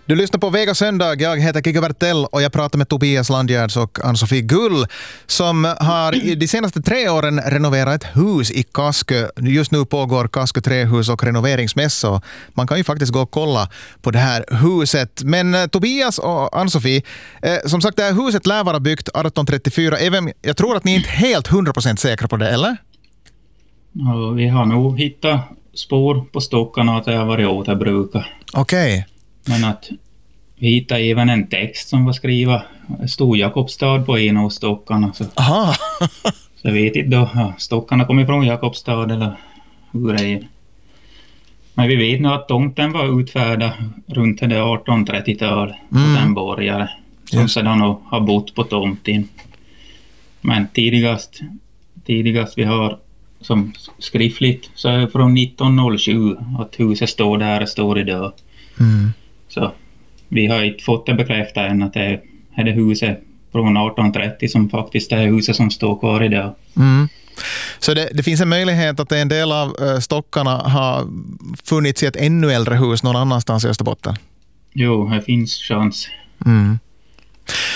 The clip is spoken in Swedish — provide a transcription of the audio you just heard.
Du lyssnar på Vega söndag. Jag heter Kike Bertell och jag pratar med Tobias Landgärds och Ann-Sofie Gull som har de senaste 3 åren renoverat ett hus i Kaskö. Just nu pågår Kaskö trähus och renoveringsmässa. Man kan ju faktiskt gå och kolla på det här huset. Men Tobias och Ann-Sofie, som sagt, det här huset lär vara byggt 1834. Även, jag tror att ni är inte helt 100% säkra på det, eller? Ja, vi har nog hittat spår på stockarna att det har varit återbrukat. Okej. Men att vi hittade även en text som var skriven. Det stod Jakobstad på en av stockarna. Aha. Så jag vet inte då. Ja, stockarna kommer från Jakobstad eller hur det är. Men vi vet nog att tomten var utfärdad runt det 1830-tal. Och den borgare som sedan har bott på tomten. Men tidigast vi har som skriftligt så är det från 1907 att huset står där det står idag. Så vi har inte fått det bekräftat än att det är det huset från 1830 som faktiskt är huset som står kvar idag. Så det finns en möjlighet att en del av stockarna har funnits i ett ännu äldre hus någon annanstans i Österbotten? Jo, det finns chans.